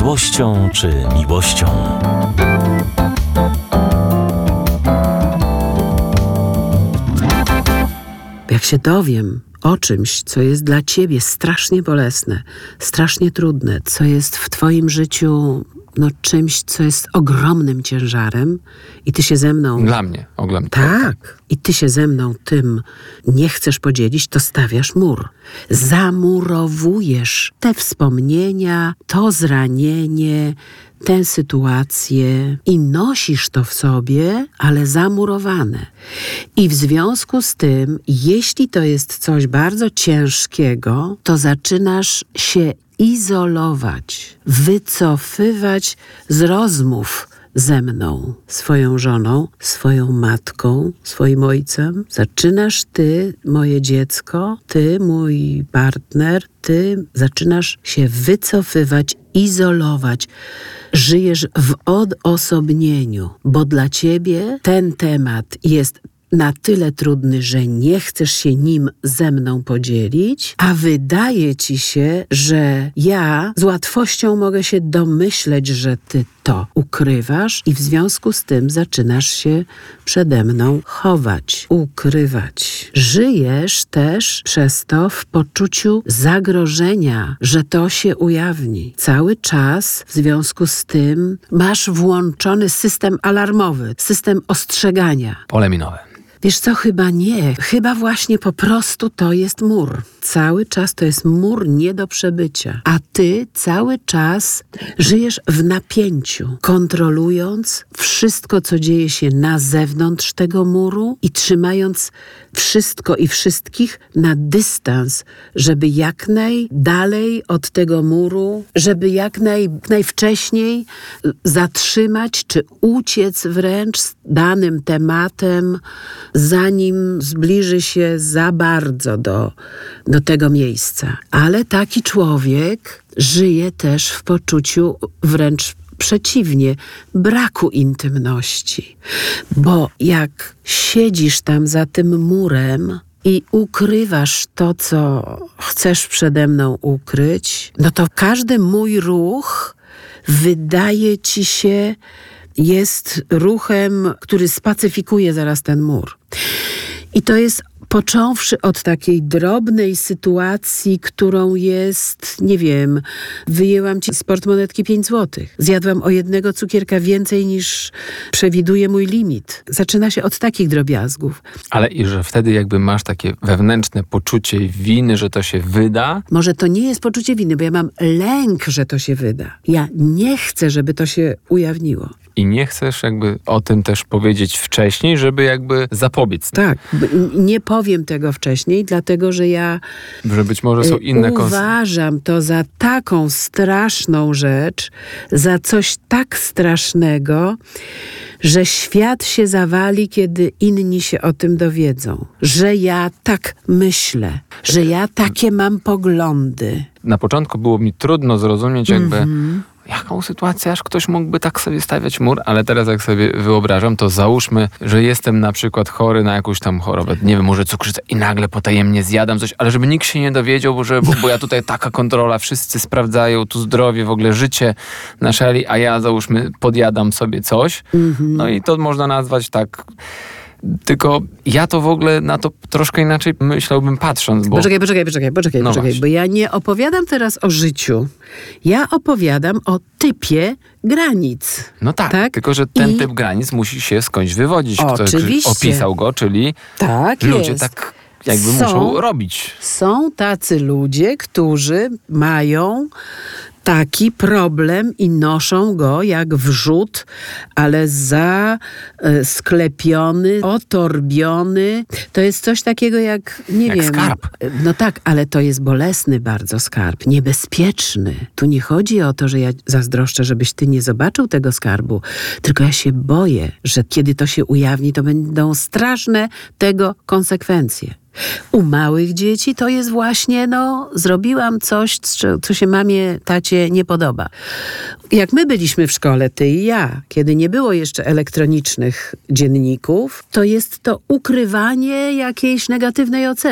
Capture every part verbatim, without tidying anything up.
złością czy miłością. Jak się dowiem o czymś, co jest dla ciebie strasznie bolesne, strasznie trudne, co jest w twoim życiu no, czymś, co jest ogromnym ciężarem i ty się ze mną... Dla mnie, ogromnie. Tak. I ty się ze mną tym nie chcesz podzielić, to stawiasz mur. Zamurowujesz te wspomnienia, to zranienie, tę sytuację i nosisz to w sobie, ale zamurowane. I w związku z tym, jeśli to jest coś bardzo ciężkiego, to zaczynasz się izolować, wycofywać z rozmów ze mną, swoją żoną, swoją matką, swoim ojcem. Zaczynasz ty, moje dziecko, ty, mój partner, ty zaczynasz się wycofywać, izolować. Żyjesz w odosobnieniu, bo dla ciebie ten temat jest na tyle trudny, że nie chcesz się nim ze mną podzielić, a wydaje ci się, że ja z łatwością mogę się domyśleć, że ty to ukrywasz i w związku z tym zaczynasz się przede mną chować, ukrywać. Żyjesz też przez to w poczuciu zagrożenia, że to się ujawni. Cały czas w związku z tym masz włączony system alarmowy, system ostrzegania. Pole minowe. Wiesz co, chyba nie. Chyba właśnie po prostu to jest mur. Cały czas to jest mur nie do przebycia. A ty cały czas żyjesz w napięciu, kontrolując wszystko, co dzieje się na zewnątrz tego muru i trzymając wszystko i wszystkich na dystans, żeby jak najdalej od tego muru, żeby jak naj, najwcześniej zatrzymać czy uciec wręcz z danym tematem, zanim zbliży się za bardzo do, do tego miejsca. Ale taki człowiek żyje też w poczuciu wręcz przeciwnie, braku intymności. Bo jak siedzisz tam za tym murem i ukrywasz to, co chcesz przede mną ukryć, no to każdy mój ruch wydaje ci się jest ruchem, który spacyfikuje zaraz ten mur. I to jest począwszy od takiej drobnej sytuacji, którą jest, nie wiem, wyjęłam ci z portmonetki pięć złotych. Zjadłam o jednego cukierka więcej niż przewiduje mój limit. Zaczyna się od takich drobiazgów. Ale i że wtedy jakby masz takie wewnętrzne poczucie winy, że to się wyda? Może to nie jest poczucie winy, bo ja mam lęk, że to się wyda. Ja nie chcę, żeby to się ujawniło. I nie chcesz jakby o tym też powiedzieć wcześniej, żeby jakby zapobiec. Tak, nie powiem tego wcześniej, dlatego że ja że być może są inne uważam to za taką straszną rzecz, za coś tak strasznego, że świat się zawali, kiedy inni się o tym dowiedzą. Że ja tak myślę, że ja takie mam poglądy. Na początku było mi trudno zrozumieć jakby Mm-hmm. jaką sytuację, aż ktoś mógłby tak sobie stawiać mur, ale teraz jak sobie wyobrażam, to załóżmy, że jestem na przykład chory na jakąś tam chorobę, nie wiem, może cukrzycę i nagle potajemnie zjadam coś, ale żeby nikt się nie dowiedział, bo, że, bo, bo ja tutaj taka kontrola, wszyscy sprawdzają tu zdrowie, w ogóle życie na szali, a ja załóżmy podjadam sobie coś, Mm-hmm. no i to można nazwać tak. Tylko ja to w ogóle na to troszkę inaczej myślałbym patrząc, bo... Poczekaj, poczekaj, poczekaj, poczekaj, no poczekaj, właśnie. bo ja nie opowiadam teraz o życiu. Ja opowiadam o typie granic. No tak, tak? tylko że ten I... typ granic musi się skądś wywodzić. Oczywiście. Ktoś opisał go, czyli tak ludzie jest. tak jakby Są- muszą robić. Są tacy ludzie, którzy mają taki problem i noszą go jak wrzód, ale za e, sklepiony, otorbiony. To jest coś takiego jak, nie Jak wiem. skarb. No tak, ale to jest bolesny bardzo skarb, niebezpieczny. Tu nie chodzi o to, że ja zazdroszczę, żebyś ty nie zobaczył tego skarbu, tylko ja się boję, że kiedy to się ujawni, to będą straszne tego konsekwencje. U małych dzieci to jest właśnie, no, zrobiłam coś, co, co się mamie, tacie nie podoba. Jak my byliśmy w szkole, ty i ja, kiedy nie było jeszcze elektronicznych dzienników, to jest to ukrywanie jakiejś negatywnej oceny.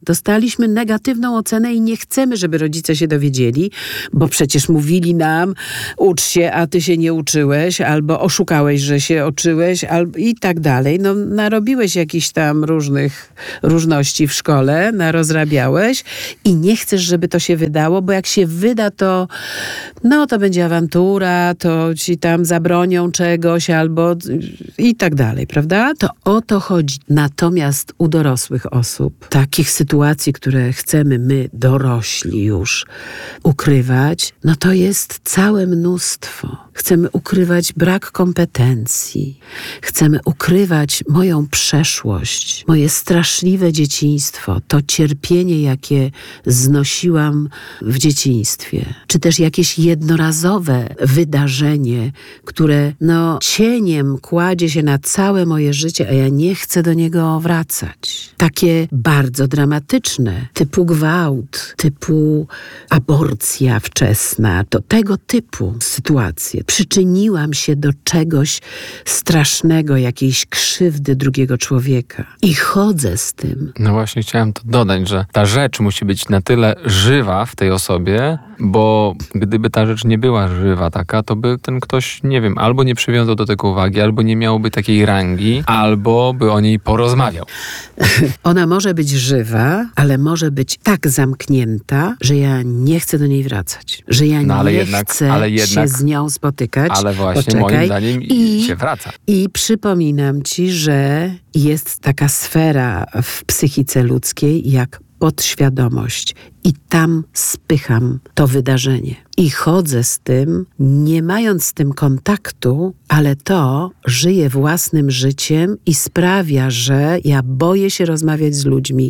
Dostaliśmy negatywną ocenę i nie chcemy, żeby rodzice się dowiedzieli, bo przecież mówili nam, ucz się, a ty się nie uczyłeś, albo oszukałeś, że się uczyłeś, albo i tak dalej. No, narobiłeś jakichś tam różnych różności w szkole, narozrabiałeś i nie chcesz, żeby to się wydało, bo jak się wyda, to no to będzie awantura, to ci tam zabronią czegoś, albo i tak dalej, prawda? To o to chodzi. Natomiast u dorosłych osób, takich sytuacji, które chcemy my, dorośli już, ukrywać, no to jest całe mnóstwo. Chcemy ukrywać brak kompetencji. Chcemy ukrywać moją przeszłość, moje straszliwe dzieciństwo, to cierpienie, jakie znosiłam w dzieciństwie. Czy też jakieś jednorazowe wydarzenie, które no cieniem kładzie się na całe moje życie, a ja nie chcę do niego wracać. Takie bardzo dramatyczne, typu gwałt, typu aborcja wczesna, to tego typu sytuacje. Przyczyniłam się do czegoś strasznego, jakiejś krzywdy drugiego człowieka. I chodzę z tym. No właśnie chciałem to dodać, że ta rzecz musi być na tyle żywa w tej osobie, bo gdyby ta rzecz nie była żywa taka, to by ten ktoś, nie wiem, albo nie przywiązał do tego uwagi, albo nie miałby takiej rangi, albo by o niej porozmawiał. Ona może być żywa, ale może być tak zamknięta, że ja nie chcę do niej wracać. Że ja no, ale nie jednak, chcę ale jednak, się z nią spotykać. Ale właśnie Poczekaj. moim zdaniem I, się wraca. I przypominam ci, że jest taka sfera w psychice ludzkiej jak podświadomość. I tam spycham to wydarzenie. I chodzę z tym, nie mając z tym kontaktu, ale to żyje własnym życiem i sprawia, że ja boję się rozmawiać z ludźmi.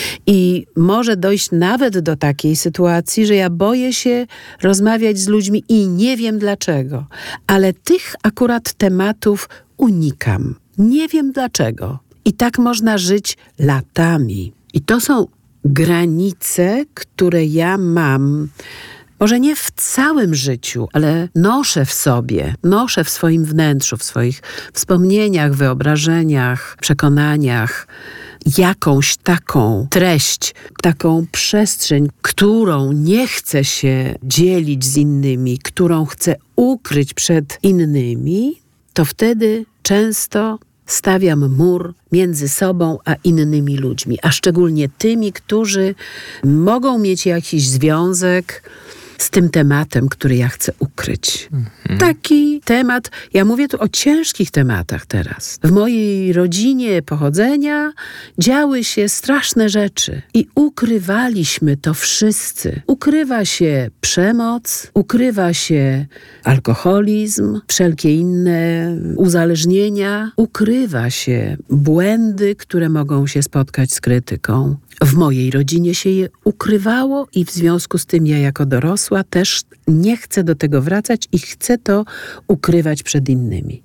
I może dojść nawet do takiej sytuacji, że ja boję się rozmawiać z ludźmi i nie wiem dlaczego. Ale tych akurat tematów unikam. Nie wiem dlaczego. I tak można żyć latami. I to są granice, które ja mam, może nie w całym życiu, ale noszę w sobie, noszę w swoim wnętrzu, w swoich wspomnieniach, wyobrażeniach, przekonaniach, jakąś taką treść, taką przestrzeń, którą nie chcę się dzielić z innymi, którą chcę ukryć przed innymi, to wtedy często stawiam mur między sobą a innymi ludźmi, a szczególnie tymi, którzy mogą mieć jakiś związek z tym tematem, który ja chcę ukryć. Mhm. Taki temat, ja mówię tu o ciężkich tematach teraz. W mojej rodzinie pochodzenia działy się straszne rzeczy i ukrywaliśmy to wszyscy. Ukrywa się przemoc, ukrywa się alkoholizm, wszelkie inne uzależnienia, ukrywa się błędy, które mogą się spotkać z krytyką. W mojej rodzinie się je ukrywało i w związku z tym ja jako dorosła też nie chcę do tego wracać i chcę to ukrywać przed innymi.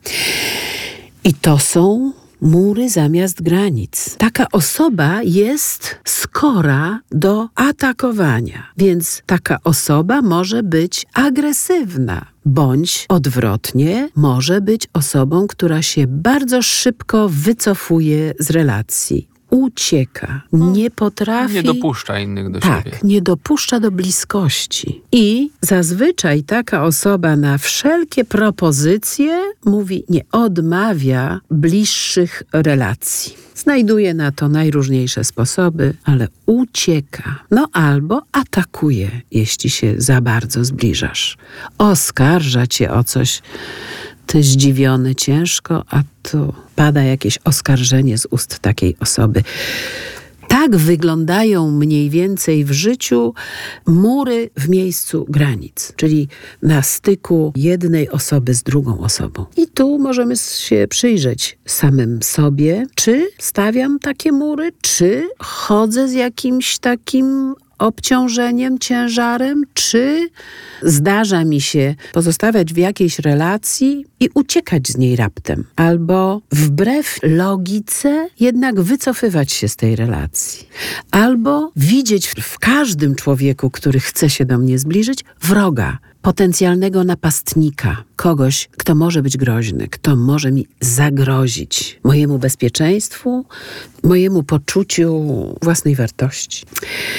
I to są mury zamiast granic. Taka osoba jest skora do atakowania, więc taka osoba może być agresywna. Bądź odwrotnie, może być osobą, która się bardzo szybko wycofuje z relacji. Ucieka, nie potrafi... Nie dopuszcza innych do tak, siebie. nie dopuszcza do bliskości. I zazwyczaj taka osoba na wszelkie propozycje mówi, nie odmawia bliższych relacji. Znajduje na to najróżniejsze sposoby, ale ucieka. No albo atakuje, jeśli się za bardzo zbliżasz. Oskarża cię o coś. Ty zdziwiony ciężko, a tu pada jakieś oskarżenie z ust takiej osoby. Tak wyglądają mniej więcej w życiu mury w miejscu granic, czyli na styku jednej osoby z drugą osobą. I tu możemy się przyjrzeć samym sobie, czy stawiam takie mury, czy chodzę z jakimś takim obciążeniem, ciężarem, czy zdarza mi się pozostawać w jakiejś relacji i uciekać z niej raptem, albo wbrew logice jednak wycofywać się z tej relacji, albo widzieć w każdym człowieku, który chce się do mnie zbliżyć, wroga. potencjalnego napastnika, kogoś, kto może być groźny, kto może mi zagrozić, mojemu bezpieczeństwu, mojemu poczuciu własnej wartości.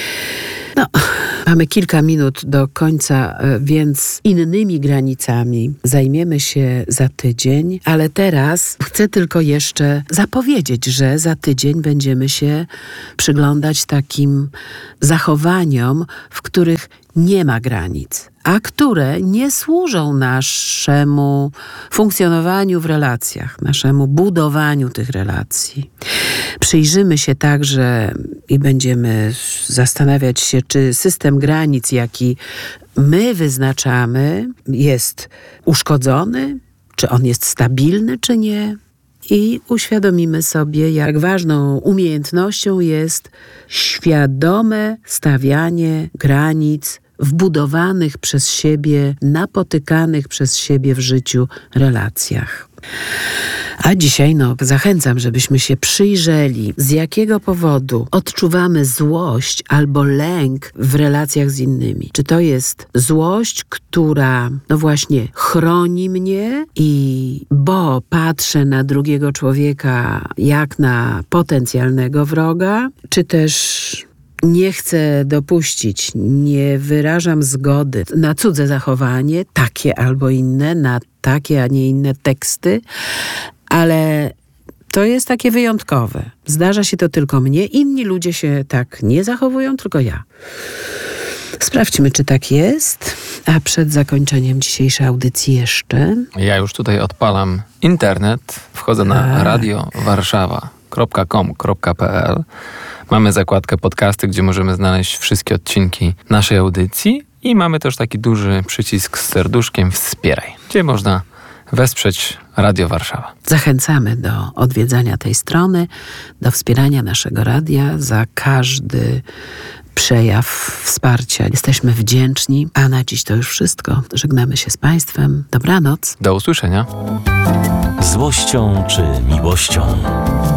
No, mamy kilka minut do końca, więc innymi granicami zajmiemy się za tydzień, ale teraz chcę tylko jeszcze zapowiedzieć, że za tydzień będziemy się przyglądać takim zachowaniom, w których nie ma granic, a które nie służą naszemu funkcjonowaniu w relacjach, naszemu budowaniu tych relacji. Przyjrzymy się także i będziemy zastanawiać się, czy system granic, jaki my wyznaczamy, jest uszkodzony, czy on jest stabilny, czy nie. I uświadomimy sobie, jak ważną umiejętnością jest świadome stawianie granic w budowanych przez siebie, napotykanych przez siebie w życiu relacjach. A dzisiaj no, zachęcam, żebyśmy się przyjrzeli, z jakiego powodu odczuwamy złość albo lęk w relacjach z innymi. Czy to jest złość, która no właśnie chroni mnie i bo patrzę na drugiego człowieka jak na potencjalnego wroga, czy też nie chcę dopuścić, nie wyrażam zgody na cudze zachowanie, takie albo inne, na takie, a nie inne teksty, ale to jest takie wyjątkowe. Zdarza się to tylko mnie, inni ludzie się tak nie zachowują, tylko ja. Sprawdźmy, czy tak jest, a przed zakończeniem dzisiejszej audycji jeszcze... Ja już tutaj odpalam internet, wchodzę na radio warszawa kropka com kropka p l. Mamy zakładkę podcasty, gdzie możemy znaleźć wszystkie odcinki naszej audycji i mamy też taki duży przycisk z serduszkiem Wspieraj, gdzie można wesprzeć Radio Warszawa. Zachęcamy do odwiedzania tej strony, do wspierania naszego radia za każdy przejaw wsparcia. Jesteśmy wdzięczni, a na dziś to już wszystko. Żegnamy się z Państwem. Dobranoc. Do usłyszenia. Złością czy miłością?